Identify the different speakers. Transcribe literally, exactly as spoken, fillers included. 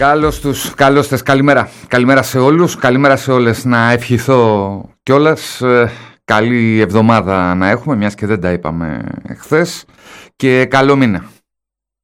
Speaker 1: Καλώς τους, καλώς τες, καλημέρα. Καλημέρα σε όλους, καλημέρα σε όλες. Να ευχηθώ κιόλας ε, καλή εβδομάδα να έχουμε, μιας και δεν τα είπαμε χθες. Και καλό μήνα.